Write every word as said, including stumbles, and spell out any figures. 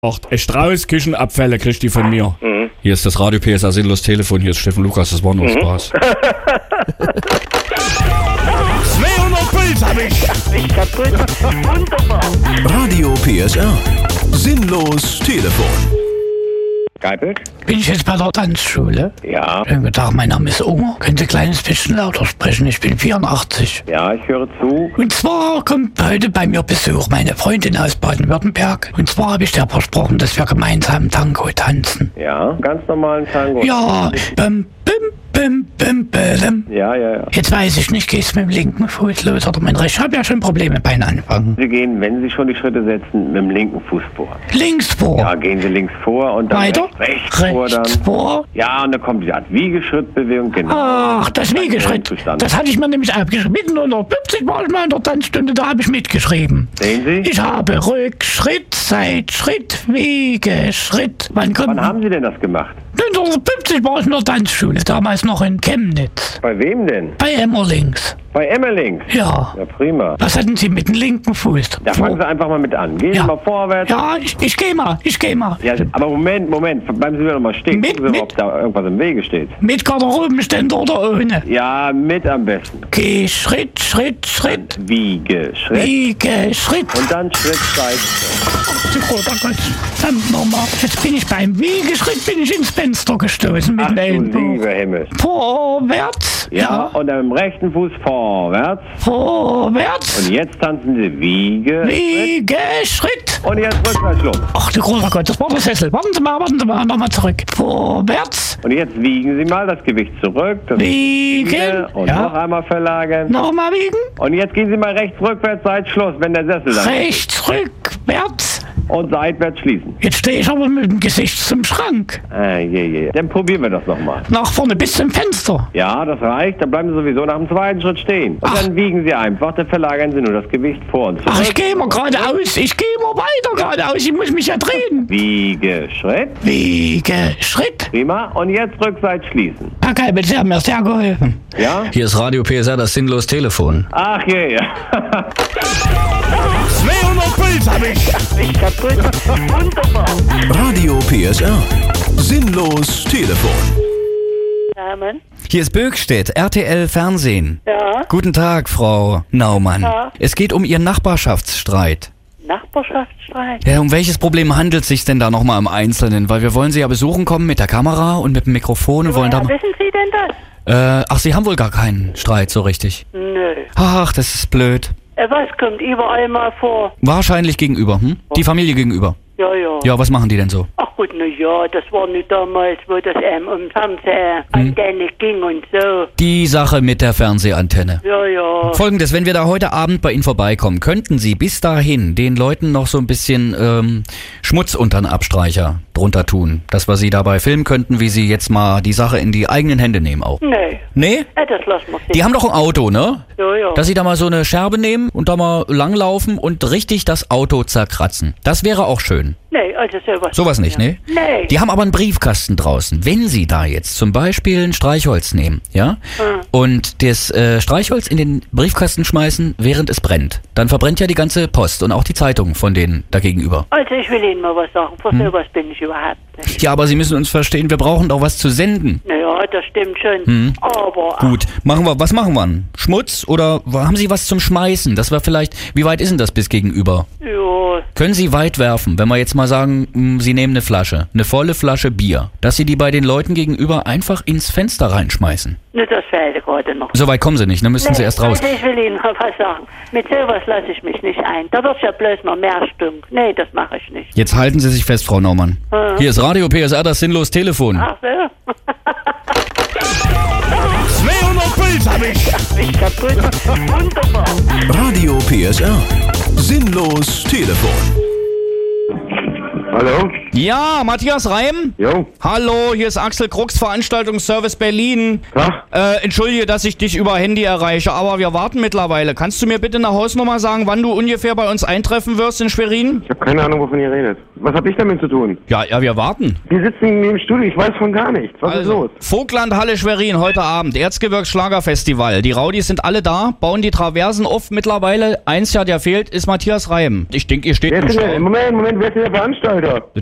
Strauß Küchenabfälle kriegt die von mir. Mhm. Hier ist das Radio P S A Sinnlos Telefon, hier ist Steffen Lukas, das war nur Mhm. Spaß. zweihundert Puls hab ich! Ich kaputt. Wunderbar. Radio P S R. Sinnlos Telefon. Geipel? Bin ich jetzt bei der Tanzschule? Ja. Schönen guten Tag, mein Name ist Unger. Können Sie ein kleines bisschen lauter sprechen? Ich bin vierundachtzig. Ja, ich höre zu. Und zwar kommt heute bei mir Besuch meine Freundin aus Baden-Württemberg. Und zwar habe ich der versprochen, dass wir gemeinsam Tango tanzen. Ja, ganz normalen Tango. Ja, bim, bim, bim, bim, bim. Ja, ja, ja. Jetzt weiß ich nicht, geht's mit dem linken Fuß los oder mit dem rechten? Ich habe ja schon Probleme beim Anfangen. Sie gehen, wenn Sie schon die Schritte setzen, mit dem linken Fuß vor. Links vor. Ja, gehen Sie links vor und dann Weiter. rechts, rechts vor dann. Rechts vor. Ja, und dann kommt die Art Wiegeschrittbewegung, genau. Ach, das Wiegeschritt. Zustand. Das hatte ich mir nämlich abgeschrieben. Mitten unter fünfzig Mal in der Tanzstunde, da habe ich mitgeschrieben. Sehen Sie? Ich habe Rückschritt, Seitschritt, Wiegeschritt. Wann kommt? Wann haben Sie denn das gemacht? fünfzig Mal in der Tanzschule, damals noch in Chemnitz. Bei wem denn? Bei Emmerlings. Bei Emmerlings? Ja. Ja, prima. Was hatten Sie mit dem linken Fuß? Da fangen Sie einfach mal mit an. Gehen Ja. Sie mal vorwärts. Ja, ich, ich gehe mal, ich gehe mal. Ja, aber Moment, Moment. Bleiben Sie mir noch mal stehen. Mit- Gucken Sie mal, mit- ob da irgendwas im Wege steht. Mit Garderobenständer oder ohne? Ja, mit am besten. Geh Schritt, Schritt, Schritt. Wiegeschritt. Wiegeschritt. Und dann Schritt, Seite. Oh Gott, verdammt nochmal. Jetzt bin ich beim Wiegeschritt, bin ich ins Fenster gestoßen mit Ach dem du Ellenbogen. lieber Himmel. Vorwärts. Ja, und dann im rechten Fuß vorwärts. Vorwärts. Und jetzt tanzen Sie Wiege. Wiegeschritt. Und jetzt rückwärts los. Ach du großer Gott, das war der Sessel. Warten Sie mal, warten Sie mal, nochmal zurück. Vorwärts. Und jetzt wiegen Sie mal das Gewicht zurück. Das Wiegen. Und Ja. noch einmal verlagern. Nochmal wiegen. Und jetzt gehen Sie mal rechts rückwärts, seit Schluss, wenn der Sessel dann Rechts, rückwärts. und seitwärts schließen. Jetzt stehe ich aber mit dem Gesicht zum Schrank. Ah, je, je. Dann probieren wir das nochmal. Nach vorne bis zum Fenster. Ja, das reicht. Dann bleiben Sie sowieso nach dem zweiten Schritt stehen. Und Ach. dann wiegen Sie einfach, dann verlagern Sie nur das Gewicht vor und zurück. Ach, ich gehe immer geradeaus. Ich gehe immer weiter geradeaus. Ich muss mich ja drehen. Wiegeschritt. Wiegeschritt. Prima. Und jetzt Rückseite schließen. Herr Geibel, Sie haben mir sehr geholfen. Ja? Hier ist Radio P S R, das Sinnlos Telefon. Ach je, ja. zweihundert Puls hab ich! Ich kaputt. Wunderbar. Radio P S R. Sinnlos Telefon. Namen? Hier ist Böckstedt, R T L Fernsehen. Ja, Guten Tag, Frau Naumann. Ja. Es geht um Ihren Nachbarschaftsstreit. Nachbarschaftsstreit. Ja, um welches Problem handelt es sich denn da nochmal im Einzelnen? Weil wir wollen Sie ja besuchen kommen mit der Kamera und mit dem Mikrofon und wollen da... Woher wissen Sie denn das? Äh, ach, Sie haben wohl gar keinen Streit so richtig. Nö. Ach, das ist blöd. Äh, Was kommt überall mal vor? Wahrscheinlich gegenüber, hm? Die Familie gegenüber. Ja, ja. Ja, was machen die denn so? Ach gut, na ja, das war nicht damals, wo das ähm, um Fernsehantenne ging und so. Die Sache mit der Fernsehantenne. Ja, ja. Folgendes, wenn wir da heute Abend bei Ihnen vorbeikommen, könnten Sie bis dahin den Leuten noch so ein bisschen ähm, Schmutz unter den Abstreicher drunter tun, dass wir Sie dabei filmen könnten, wie Sie jetzt mal die Sache in die eigenen Hände nehmen auch. Nee, Nee? äh, das lassen wir Die sehen. haben doch ein Auto, ne? Ja, ja. Dass Sie da mal so eine Scherbe nehmen und da mal langlaufen und richtig das Auto zerkratzen. Das wäre auch schön. Nee, also sowas. Sowas nicht, ne? Nee. Die haben aber einen Briefkasten draußen. Wenn Sie da jetzt zum Beispiel ein Streichholz nehmen, ja, und das äh, Streichholz in den Briefkasten schmeißen, während es brennt, dann verbrennt ja die ganze Post und auch die Zeitung von denen dagegenüber. Also ich will Ihnen mal was sagen. Für sowas bin ich überhaupt nicht. Ja, aber Sie müssen uns verstehen, wir brauchen doch was zu senden. Naja, das stimmt schon. Aber... Gut, machen wir, was machen wir? Schmutz oder haben Sie was zum Schmeißen? Das war vielleicht, wie weit ist denn das bis gegenüber? Ja, Können Sie weit werfen, wenn wir jetzt mal sagen, mh, Sie nehmen eine Flasche, eine volle Flasche Bier, dass Sie die bei den Leuten gegenüber einfach ins Fenster reinschmeißen? nur das fehlt gerade noch. So weit kommen Sie nicht, dann müssen Sie Nee, erst raus. Also ich will Ihnen mal was sagen. Mit sowas lasse ich mich nicht ein. Da wird ja bloß noch mehr Stunk. Nee, das mache ich nicht. Jetzt halten Sie sich fest, Frau Naumann. Ja. Hier ist Radio P S R, das Sinnlos Telefon. Ach so. zweihundert Puls hab ich! Ich kaputt. Wunderbar. Radio P S R. Sinnlos Telefon. Hallo? Ja, Matthias Reim? Jo. Hallo, hier ist Axel Krux, Veranstaltungsservice Berlin. Ja? Äh, entschuldige, dass ich dich über Handy erreiche, aber wir warten mittlerweile. Kannst du mir bitte eine Hausnummer sagen, wann du ungefähr bei uns eintreffen wirst in Schwerin? Ich habe keine Ahnung, wovon ihr redet. Was hab ich damit zu tun? Ja, ja, wir warten. Wir sitzen im Studio, ich weiß von gar nichts. Was ist los? Vogtlandhalle Schwerin, heute Abend, Erzgebirgs Schlagerfestival. Die Raudis sind alle da, bauen die Traversen auf mittlerweile. Eins ja, der fehlt, ist Matthias Reim. Ich denke, ihr steht Wer im ist denn der, Stau. Moment, Moment, wer ist denn der Veranstalter? Veranstalter.